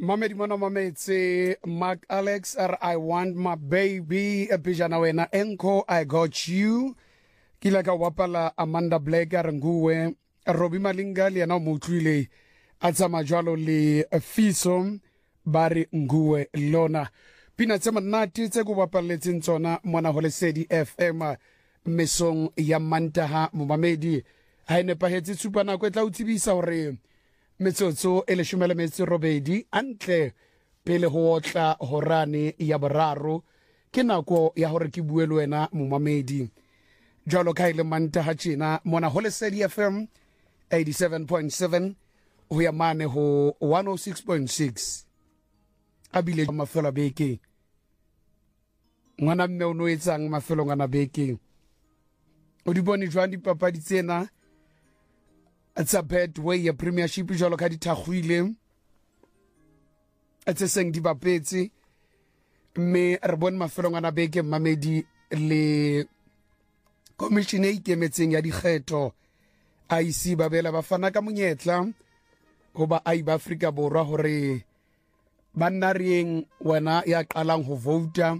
Mamedi mona mametse Mark Alex I want my baby pejana wena Enko I got you kila ka wapala Amanda Blake nguwe Robbie Malinga le yana mo utlwile a tsama jwalo le Fiso bari nguwe lona pina tsema nati tse go bapaletseng tsona mona ho Lesedi FM mesong ya Mantaha mo mamedi ha ene pahetse tsupana go tla utsibisa hore metsotso e leshome le metso robedi antle pele ho otla horane ya boraro ke nako ya hore ke bue le wena momamedi jalo ka ile Mantaha tjena mona ho Lesedi FM 87.7 ho ya mane ho 106.6 abile mafelo beke ngwana mme o no etsang mafelo ngana beke o di bone jwang dipapadi tsena it's a bad way ya premiership jalo ka dithagwile it's a seng di bapetse me re bone mafelo ngana beke mamedi le commission e ikemetseng ya dikgetho IC ba bela ba fana ka monyetla go ba ai ba Afrika borwa hore banna reng wena ya qalang ho vota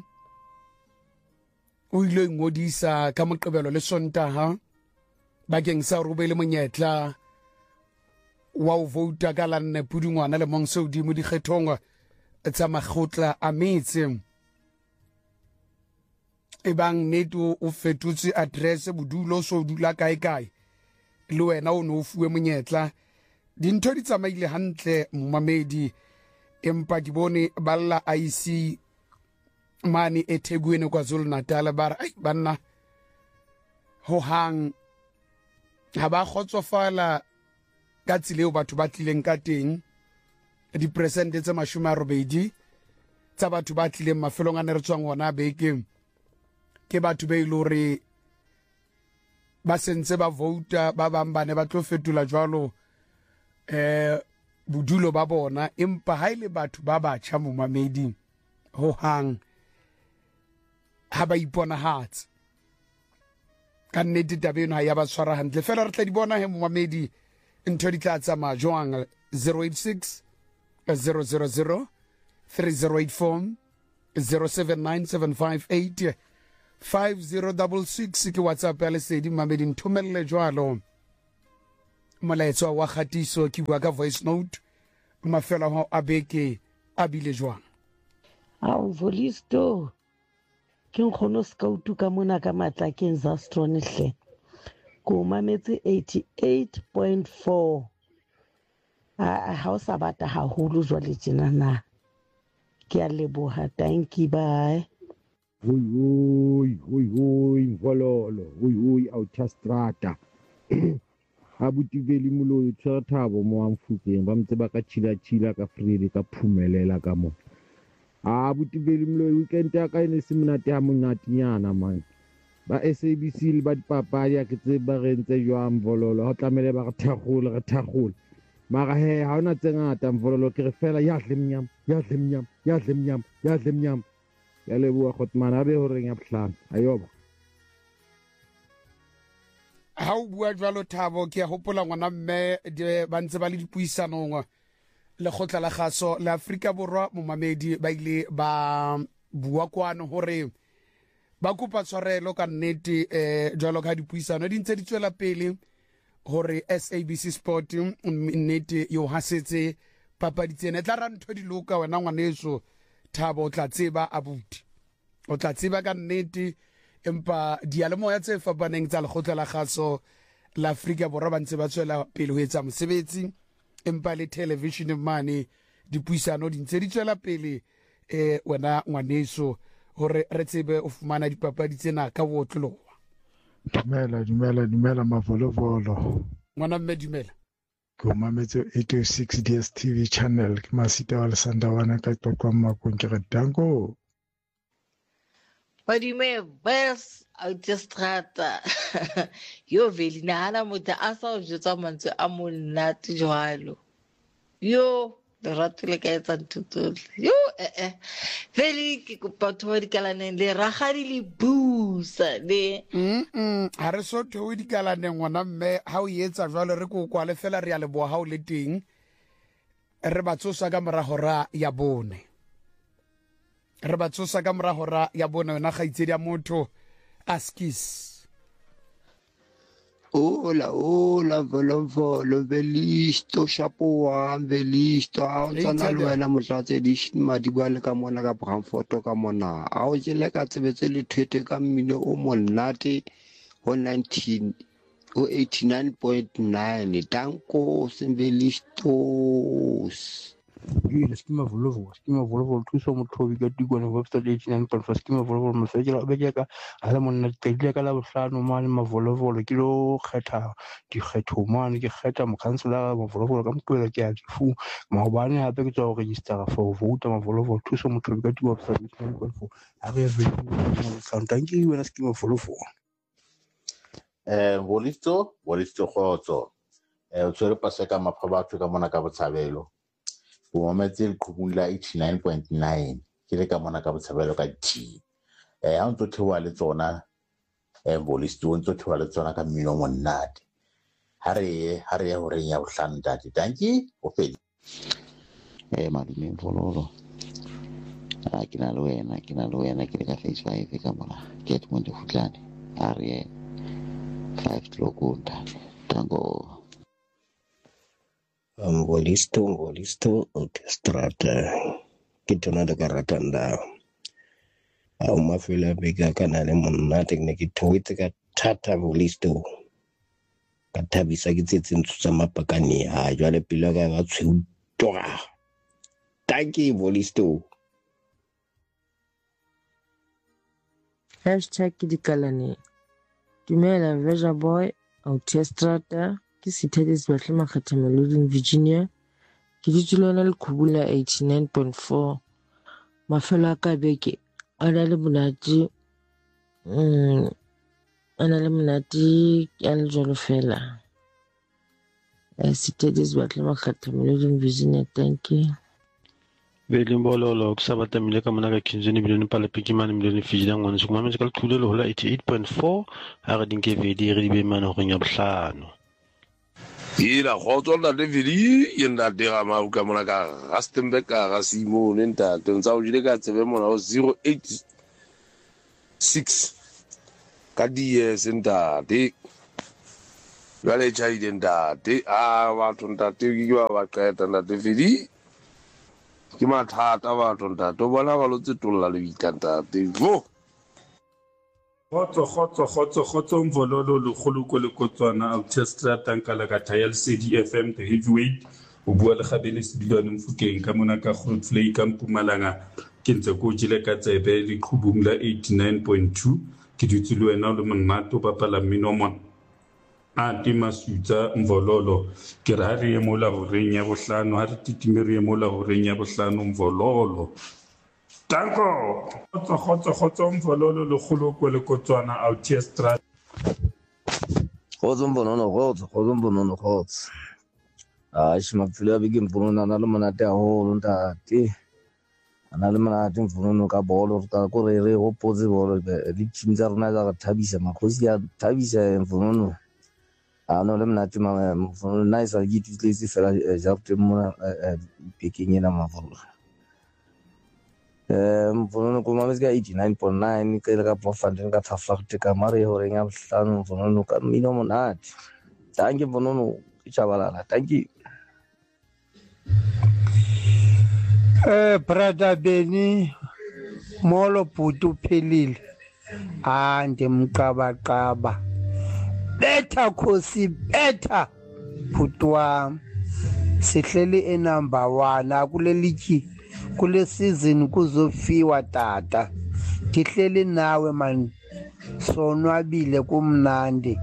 o ile ngodisa ka moqebelo le Sontaha bakeng sa hore o be le monyetla wa o vota ka la 4 Pudungwana le mongso dimo dikgethong tsa makgotla a metse e bang neto o fetutse address bodulo so dula kae kae le wena o no fuwe monyetla dintho di tsamaile hantle momamedi empa di bone balla IC mani eThekwini KwaZulu-Natal ba ai banna ho hang ha ba khotsofala ka tsileo batho ba tlileng ka teng di percent tse 80 tsa batho ba tlileng mafelong a ne re tswang ona beke ke batho be ilore ba sentse ba vota ba bang bane ba tlo fetula jwalo bodulo ba bona empa ha ile batho ba batjha momamedi ho hang ha ba ipona hats ka nnete tabe eno ha ya ba tshwara hantle fela re tla di bona he momamedi ntho di tla tsama jwang 086 000 3084 079758 5066 ke WhatsApp ya Lesedi mamedi nthomelle jwalo molaetso wa khatiso ke bua ka voice note mafela ho abeke abile jwang au volisto ke nkgono scoutu ka mona ka matla ke Zastron hle ko mametse 88.4 ha o sa bata haholo jwale tjena na ke a leboha thank you bye Oi, Mvololo, oi, Autostrada. Abuti veli mulo tshwara thabo mo amfukeng ba mtse ba ka chila ka free ka phumelela ka mo. Abuti veli mulo weekend ya ka ene se monate ha monatinyana man. Ba SABC le ba dipapadi ya ke tse ba rentse jwa Mvololo ha tlamele ba re thakgole. Mara he ha ona tse ngata Mvololo ke re fela ya hle mnyam. Ya leboa khotmana be hore nya phlana ayoba ha o bua jwalo Thabo ke a hopola ngwana mme ba ntse ba le dipuisanong le khotla la gaso la Afrika borwa momamedi ba ile ba bua kwano hore ba kopa tshwarelo ka nnete jwalo ka dipuisano di ntse di tswela pele hore SABC Sport nnete yo hasetse papadi tsena tla ra ntho di loka wena ngwaneso Thabo o tla tseba abuti o tla tseba ka nnete empa dialemoya tse fapaneng tsa lekgotla la gaso la Afrika borwa ba ntse ba tswela pele ho etsa mosebetsi empa le television mane dipuisano di ntse di tswela pele wena ngwaneso hore re tsebe o fumana dipapadi tsena ka botlolowa dumela mavolevolo ngwana mme dumela ko mametse 806 DSTV channel ke masita wa lesanda wana ka qoqwa makong ke re danko Badime bes Autostrada yo veli nahana motho a sa o jwetsa mantswe a monate jwalo yo lerato le ka etsa ntho tsohle yo veli ke kopa batho ba dikalaneng le ragadi le busa le ha re so thewe dikalaneng ngwana mme ha o etsa jwalo re ko kwa le fela re ya leboa ha o le teng re ba tsosa ka morago ra ya bone wena kgaitsedi ya motho Askis. Hola, volo, belisto, shapoa, belisto, a o tsana le wena motlatse di madi bua le ka mona ka Brandfort ka mona. A o jele ka tsebetse le thwete ka mmino o monate ho 89.9 tanko sembelistos. Schema Volvo, thuso motho ka tikwane website 89.4 schema Volvo message be ka ala monna tile ka la bohlano mane mavolvolo ke lo kgetha dikgetho mane ke kgetha mokhanselara mavolvolo ka mpuela ke a difu maobane hape ke tswa go register for vote mavolvolo thuso motho ka tikwane website 89.4 a re ve thank you wena schema Volvo Volisto khotso o tsere paseka maphabatho ka mona ka botshabelo o mometse le khubula 89.9 ke le ka mona ka botshabelo ka T ha ntse thewa le tsona Volisto ntse thewa le tsona ka mmino monate ha re ya hore ya bohlano dati danki o fedi Malume Vololo ke na le wena ke le ka face 5 ka mona ke Edmond Futlane a re 5 kilokunda tango Volisto Autostrada ke tona da karatanda a mafela bega kana le monate ne ke thoitse ka thata Volisto ka thabisa ke tsetseng tsa mapakane a jwale pila ka ga tshutwa tanki Volisto #dikalane dumela Veja Boy Autostrada ke Sithadis Bahle Makgetha Meloding Virginia ke ditulwana le khubula 89.4 mafelo a ka beke a na le monate a le jalo fela Sithadis Bahle Makgetha Meloding Virginia thank you Belimbololo kusabatamile ka mona ka kinzeni bilone pala pikimane milone fijida ngwana sukuma metse ka le hola 88.4 ha re dinke vedi re dibe mana go nya bohlano ila khotso la devili yenda dira ma uka mona ka Rustenburg ka ga Simone ntate ntsa o jile ka tsebe mona o 086 ka DS ntate jale chaide ntate a batho ntate ke ba qeta ntate vili ke mathata batho ntate o bona ba lotse tolla le ntate vo Khotso Mvololo lekgolo le kotswana Autostrada nkala ka Tile CDFM the heavyweight o bua le Gabele Sedilwane Mfokeng ka mona ka Grootvlei ka Mpumalanga ke ntse ko jile ka tsebe le khubung la 89.2 ke dutse le wena le monate o bapala mmino mona a Masutsa Mvololo ke re ha re ye mola horeng ya bohlano ha re titime re ye mola horeng ya bohlano Mvololo Tanko khotso Mvololo lekgolo le kotswana Autostrada khotso mbonono a shimapfilo ya beke mvonono ana le monate haholo ntate ana le monate mvonono ka bolo ka ko re hopotse bolo le team tsa rona tsa go thabisa makhosi ya thabisa mvonono ano le monate mvonono nice a ke tletse fela jabte mona bekeng ena mavono mvonono ko mametse ka 89.9 ke le ka Bloemfontein ka Tafagte ka mare hore nya bohlano mvonono ka mmino monate danke mvonono ke chabalala danke brother Beni molo bhuti uphelile ndimqabaqaba betha khosi betha bhuti wam sihleli enumber 1 akulelityi kule season kuzofiwa tata ndihleli nawe man sonwabile kumnandi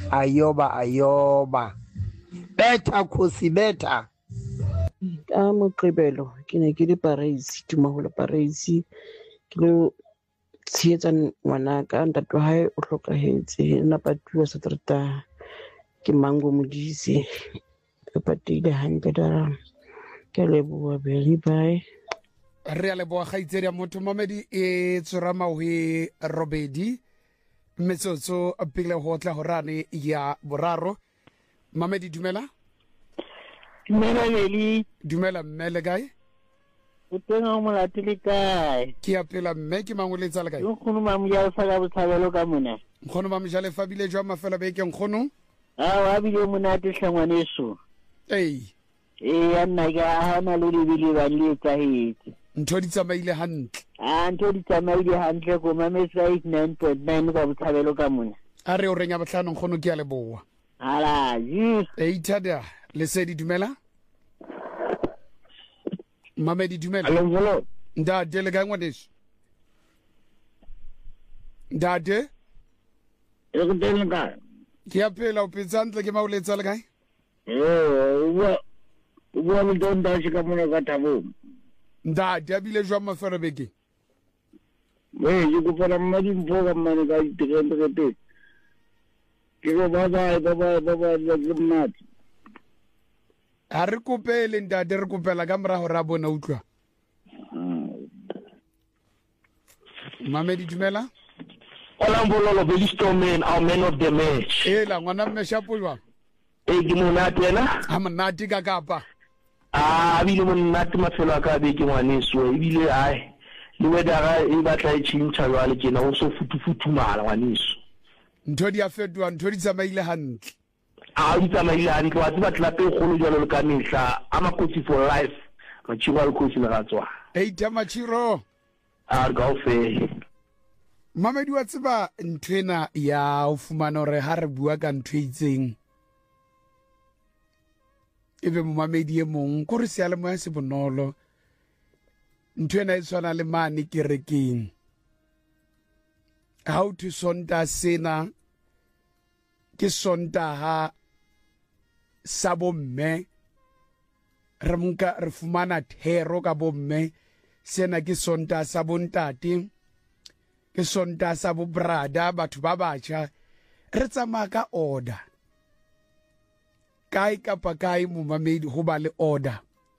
ayoba betha khosi betha ka Moqebelo ke ne ke le Parisi Tumaholo Parisi ke lo tsheetsa ngwana ka ntate wa hae o hlokahetse nna patuwa Satrata ke Mango Modise e patile hantle dara ke leboa very bye re a leboa kgaitsedi ya motho mamedi e tsorama ho robedi metsotso pele ho tla ho rane ya boraro mamedi dumela Dumela Beli. Dumela mme le kae? O teng o molate le kae? Ke a phela mme ke mangoletsa le kae? Nkgono Mamojale fa ka Botshabelo ka mona. Nkgono Mamojale fa bile jwa mafela beke nkgono? Wa bile monate hlangwaneso. Ya nna ke hana le dibile ba le etsahetse. Ntho di tsamaile hantle. Ntho di tsamaile hantle go mamesa 89.9 ka Botshabelo ka mona. A re o renya botlhano nkgono ke a leboa. Ithada Lesedi dumela? Mamedi dumela? Hello. Ndade le kae ngwaneso? Ndade? Ke teng kae? Ke a phela o phetse hantle ke maoletsa le kae? O bua le donda ka mona ka Thabong. Ndade a bile jwa mafelo beke? Ke kopela mmadimpho ka mmane ka ditirente ke go bye ke mnati. Ha re kopele ndade re kopela ka morago ra bona utlwa. Mamedi dumela? Olambololo Belisto man, our man of the match. La ngwana mme shapo jwa. Ke monate wena? Ha monate ka kapa. Bile monate mafelo ka be ke ngwaneso ebile ai le wedara e batla e tshintsa jwale ke na o so futufutumala ngwaneso. Ntho di a fetoha, ntho di tsamaile hantle. Di tsamaile hantle wa tseba tlape kgolo jwalo le ka mehla amakotsi for life Machiro a le kotsi le ratswa. Machiro. Re ka o fe. Mamedi wa tseba nthwena ya o fumana hore ha re bua ka ntho e itseng ebe momamedi e mong ko re sealemoya se bonolo nthwena e tshwana le mane kerekeng how to sonta sena ke sontaha sa bomme re fumana thero ka bomme sena ke sonta sa bontate ke sonta sa bobrada batho ba batjha re tsamaya ka order kae kapa kae momamedi ho ba le order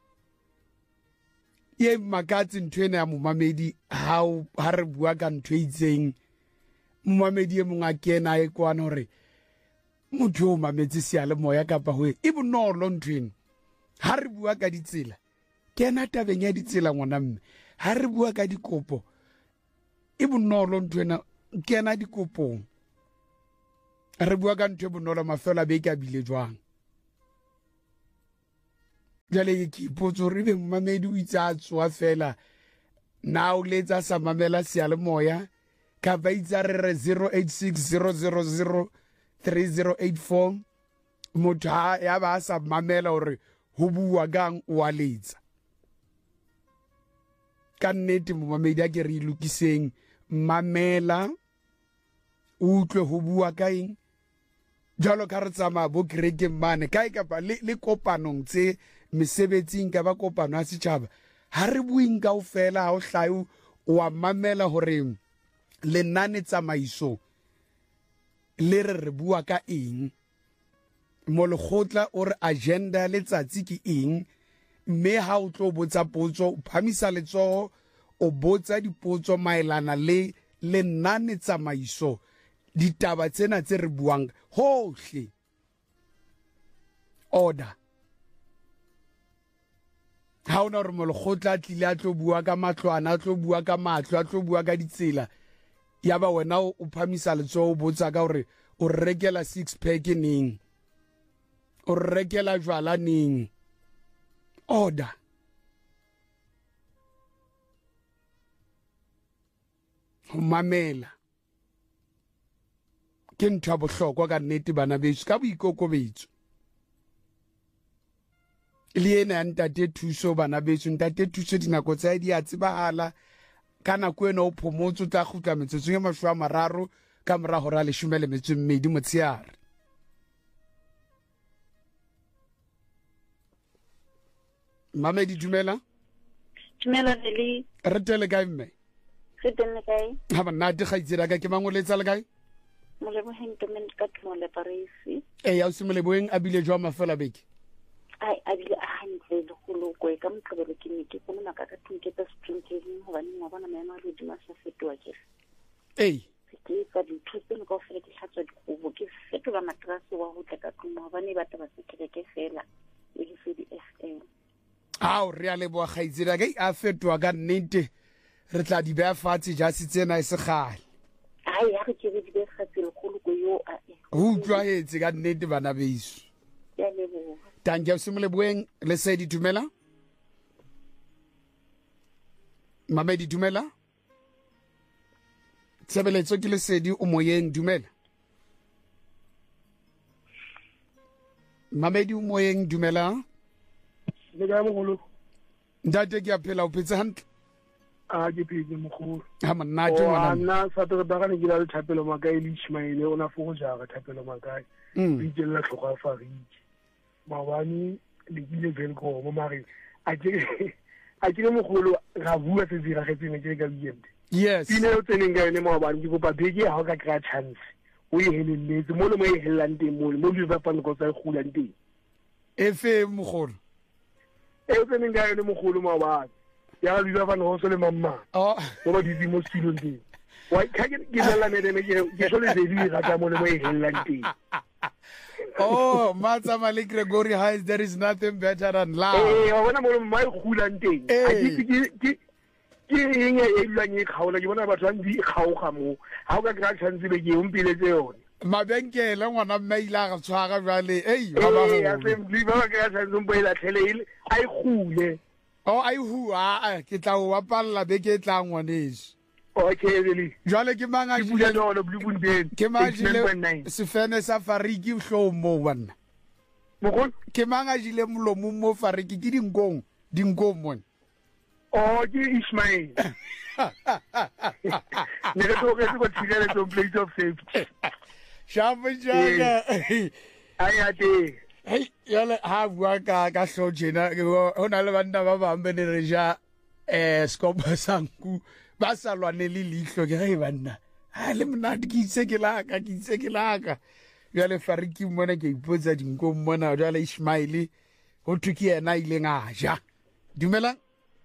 ye makatsi nthwena ya momamedi ha re bua ka ntho e itseng momamedi e mong a kena e kwana hore motho o mametse sealemoya kapa ho e bonolo nthwena ha re bua ka ditsela kena tabeng ya ditsela ngwana mme ha re bua ka dikopo e bonolo nthwena kena dikopong re bua ka ntho e bonolo mafelo a beke a bile jwang jale ke ipotso re be mmamedi o itse a tsoa fela na o letsa sa mamela sealemoya ka ba itse re re 0860003084 motho ya ba sa mamela hore ho bua gang o a letsa ka nnete momamedi a ke re ilukiseng mamela utlwe ho bua ka eng jalo ka re tsamaya bo kerekeng mane kae kapa le kopanong tse mesebetsing ka ba kopano ya setjhaba ha re buing kaofela ha o hlayo wa mamela hore lenane tsamaiso le re bua ka eng mo lekgotla o re agenda letsatsi ke eng mme ha o tlo botsa potso o phamisa letsoho o botsa dipotso maelana le lenane tsamaiso ditaba tsena tse re buang hohle order ha ona re mo lekgotla tlile a tlo bua ka matlwana a tlo bua ka matlo a tlo bua ka ditsela ya ba wena o phamisa letsoho o botsa ka hore o rekela 6 pack neng o rekela jwala neng order mamela ke ntho ya bohlokwa ka nnete bana beso ka boikokobetso le ena ya ntate thuso bana beso ntate thuso dinako tsa di a tsebahala ka nako ena o phomotso tla khutla metsotso e 30 ka mora hora 12 motsheare Mamedi dumela Beli re tele kae mme re tele kae ha bana di khaitsela ka ke mangoletsa le kae Moleboheng Tomen ka Tlole Parisi ya o simoleboeng a bile jwa mafela beke ai a bile a hantle le golokwe ka moqebelo ke ne ke tsena maka ka thunketsa sprinting hobane mo bona maemo a le dima sa fetoa ke ke ka ditho tseno ka ofela ke hlatswa dikgobo ke fetola matrase wa ho tla ka tlung hobane ba taba se ke fela e Lesedi FM. Ao re a leboa kgaitsedi ke a fetwa ka nnete re tla di beya fatshe jase tsena e se gale. Ai ya ke di be khatsela kholo go yo a e. Ho tlwaetse ka nnete bana beso. Ya leboa. Tanke simole boeng Lesedi dumela. Mamedi dumela. Tshebeletso ke Lesedi o moyeng dumela. Mamedi o moyeng dumela. Le ga mogolo. Ntate ke a phela o phetse hantle. A ke phetse mogolo. Ha monate ngwana. Nna sa tlo ba kana ke la thapelo makae le Ismail ona fo go jaga thapelo makae. Di tsela tlhoga fa ritse. Mabani le ile velko mo mare a ke mogolo ga bua se dira getseng ke ka weekend. Yes. Pina o tseneng ga ene mabani ke go pa beke ha o ka kra chance. O e heleletse mo le mo e hellang teng mo di ba pang go tsa e khulang teng. Efe mogolo. E o tseneng ga ene mogolo mabani. Ya le ba bana go se le mamma. Oh. Mo ba di mo silong teng. Wa ka ke la nene ke so le di ga ta mo le mo e hellang teng. Oh, Matsa Malik Gregory Hayes, there is nothing better than love. Eh, wa bona mo mai khulang teng. A ke eng e lwang e khaola ke bona batho ba di khaoga mo. Ha o ka kra chance be ke umpiletse yone. Mabenkele ngwana mmaila ga tshwara jwale. Ei, ba ba go. Eh, assembly ba ka chance mpo ila tlhele ai khule. Oh, ai hua ke tla o bapalla beke tla ngwaneso. Okay, really. Jwale ke manga jile no blue bundeng. Ke mangile sefene sa Fariki hlomo wana. Mogol ke manga jile molomo mo Fariki ke dinkong mona. Oh, ke Ismail. Ne re tlo go tshigela to place of safety. Shamba jaga. Ai ate. Hey, yale ha bua ka hlojena ho na le bana ba bang bene re ja skopa sanku ba sa lwane le lihlo ke ge banna ha le monate ke itse ke laka yale Fariki mona ke ipotsa dinko mona jale Ismail ho thuki yena ile ngaja dumela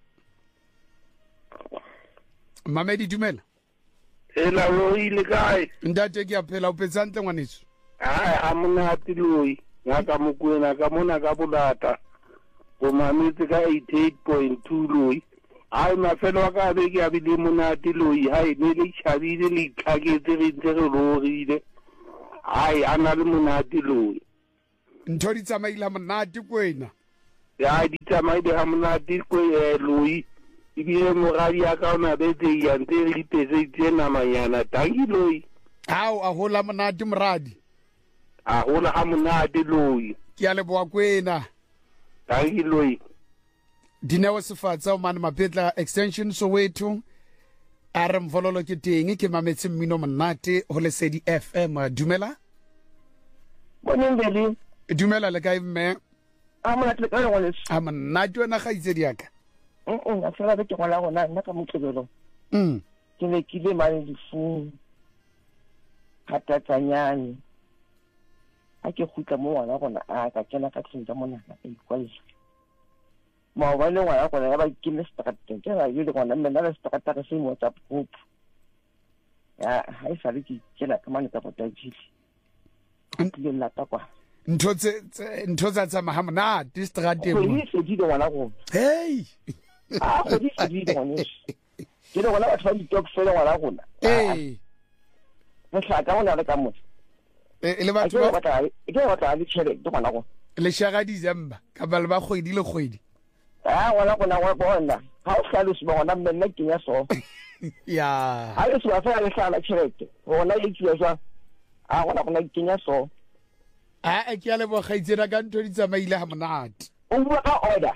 Mamedi dumela Ela lo ile kae ndate ke a phela o petsante ngwaneso a monate loi ngaka mokwena ka mona ka bolata go mametse ka 88.2 loi ai mafelo wa ka be ke a bile monate loi hai ne le chabile le tlhaketse re ntse re lorile ai ana le monate loi ntho di tsamaile monate kwena ya di tsamaile ha monate kwe loi ibile moradi ya ka ona betse ya ntse re dipetse tsena manyana tangi loi hao a hola monate moradi a hola ha monate loi ke a leboa kwena tangi loi Dinewa Sefatsa o mane Mapetla extension Soweto a re mvololo ke teng ke mametse mmino monate ho Lesedi FM dumela boneng dumela le kae mme a monate le ka le a monate wena ga itse diaka a fela be ke gola gona nna ka motlebelo ke ne ke le mane difu hatatsanyane a ke khutla mo ngwana gona a ka kena ka tsinda mona a ikwalla ma ba le ngwana gona ba ke me strateng ke ba yule gona mme na strata ka se mo tsa group ya ha isa le ke kena ka mane ka potagile le lata kwa ntho tsa mahamna distrate mo ni se di ngwana go hey a go di se di ngwana ke le gona ba tshwadi top fela ngwana gona Mosla ka ona le ka mo. Le batho ba batla le tshele do kana go. Le shaga December ka ba le ba kgwedi le kgwedi. Wala gona wa bona. Ha o sa le se bona mme ke ya so. Ya. Ha le se ba fa le sala tshele. Ona le tshile jwa. Gona gona ke nya so. Ke a le bo gaitsena ka ntho di tsamaile ha monate. O bua ka order.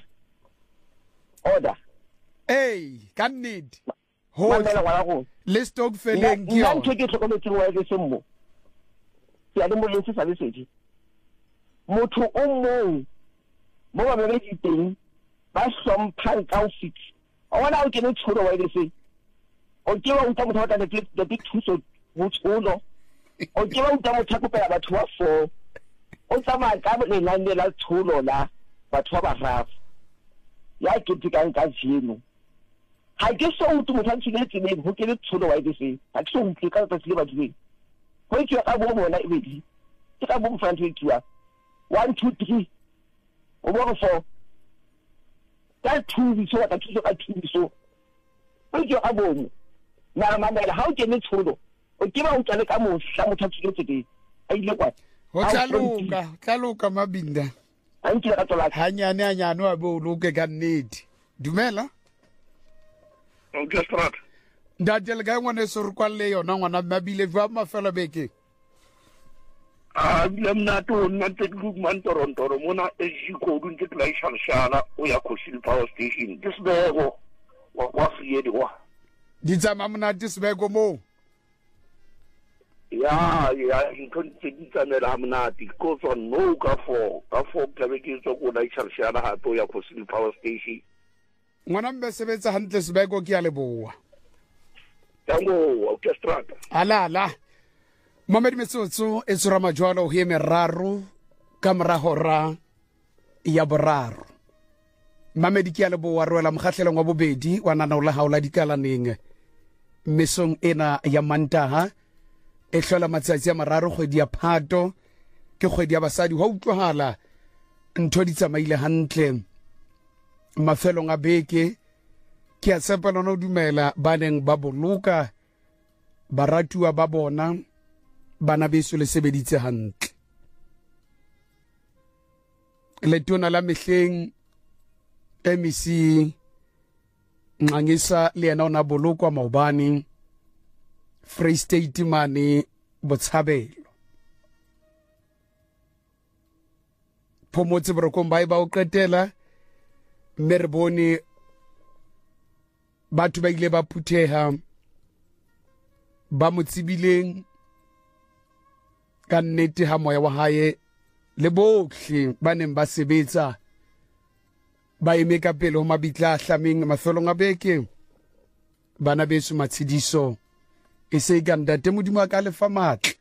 Ka nnete. Le stock feleng ke ya ntho ke tlhokometse wa ke semmo ya le mo letse sa le sedi motho o mong mo ba be diteng ba sompha ka o fix o wona o ke ne tshoro wa ile se o ke wa uta motho wa the big thuso go tsholo o ke wa uta motho go pela batho wa fo o tsama ka le nane la tsholo la batho ba rafa ya ke tikang ka jeno ha ke so utu motho tshile tsene go ke le tsholo wa ile se ha ke so utlwe ka tsa tsile batho be go ke ka bo bona e bedi ke ka bo mfantse ke 1 2 3 o bo so ka thubi so ka thuso ka thubi so o jo a bomo na mamela ha o kene tshodo o ke ba o tsale ka mohla motho tsholetse ke a ile kwa ho tlaluka Mabinda a ntse ka tsola hanyane wa bo loke ka nnete dumela okay strat ndajele ga ngwane so re kwalle yona ngwana Mabile jwa mafelo beke bile mna to nna te group man Toronto mona e go dunke tla ishalshala o ya Coastal Power Station disbego wa friedi wa ditsama mona disbego mo ya inkonse ditsamela mnati because on no ka for ka be so go la ishalshala ha to ya Coastal Power Station ngwana mbe sebetsa hantle sebego ke ya leboa tango orchestra ala Mamedi Metsotso e tsura majwalo ho meraro ka morahora ya boraro Mamedi ke ya leboa rwela mokgahlelong wa bobedi wa nana o la haola dikalaneng mesong ena ya Mantaha e hlola matsatsi a mararo kgwedi ya Phato ke kgwedi ya basadi ho utlwahala ntho di tsamaile hantle mafelong a beke ke a tsepela no dumela baneng ba boloka baratuwa ba bona bana beso le sebeditse hantle letona la mehleng MEC Nxangisa le yena ona bolokwa maobane Free State mane Botshabelo phomotse borokong ba o qetela mme re bone batho ba ile ba phutheha ba motsibileng ka nnete ha moya wa hae le bohle ba neng ba sebetsa ba eme ka pele ho mabitla a hlameng mafelong a beke bana beso matshidiso e se ka ntate modimo a ka lefa matla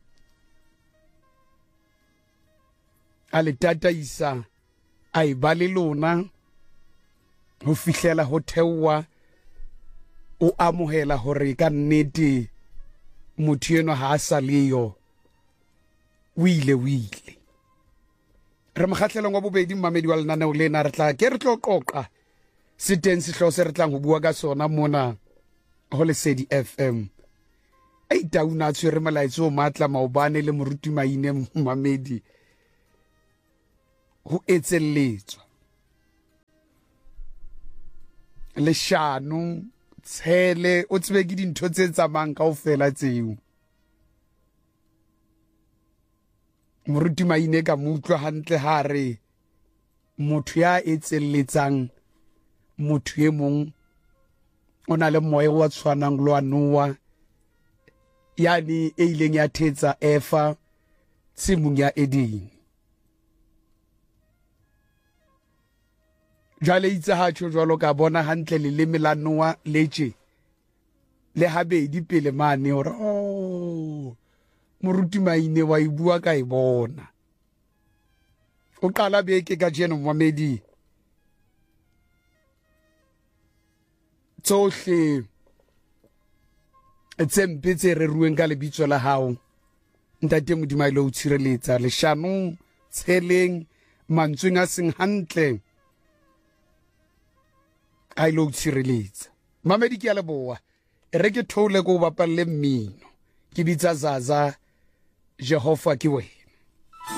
a le tataisa a e ba le lona ho fihlela ho thewa o amohela hore ka nnete motho eno ha a sa leyo o ile re mokgahlelong wa bobedi Mamedi wa lenaneo lena re tla ke re tlo qoqa se teng sehloho se re tlang ho bua ka sona mona ho Lesedi FM e tauna tshwere molaetso o matla maobane le moruti maine Mamedi ho etselletswa leshano tshele o tsebe ke dintho tse tsamang kaofela tseo moruti maine ka mutlwa hantle hare motho ya etselletsang motho e mong o na le moya wa tshwanang lo anoa yani e ileng ya thetsa efa tsimong ya Eden jale itse ha tšho jwalo ka bona hantle le leme la Noa letše le habedi pele mane hore moruti maine wa e bua ka e bona o qala beke ka jeno Mamedi tsohle tsempe tse re rueng ka lebitso la hao ntate modimo ile o tshireletsa leshano tsheleng mantsweng a seng hantle a ile o tshireletsa Mamedi ke ya leboa e re ke thole go bapalle mmino ke bitsa Zaza Jehova ke we